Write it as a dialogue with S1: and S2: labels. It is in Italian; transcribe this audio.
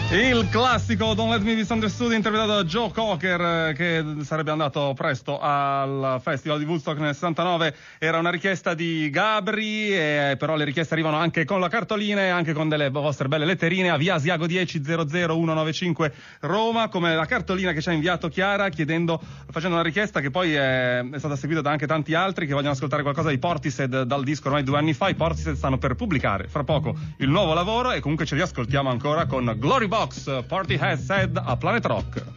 S1: Il classico Don't Let Me Be Misunderstood, interpretato da Joe Cocker, che sarebbe andato presto al Festival di Woodstock nel 69. Era una richiesta di Gabri, però le richieste arrivano anche con la cartolina e anche con delle vostre belle letterine a via Asiago 10 00195 Roma, come la cartolina che ci ha inviato Chiara facendo una richiesta che poi è stata seguita da anche tanti altri che vogliono ascoltare qualcosa di Portishead dal disco ormai 2 anni fa. I Portishead stanno per pubblicare fra poco il nuovo lavoro e comunque ce li ascoltiamo ancora con Glory Box, Portishead a Planet Rock.